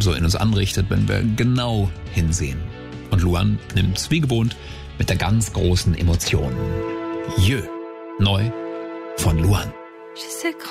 so in uns anrichtet, wenn wir genau hinsehen. Und Luan nimmt's wie gewohnt mit der ganz großen Emotion. Jö, neu von Luan.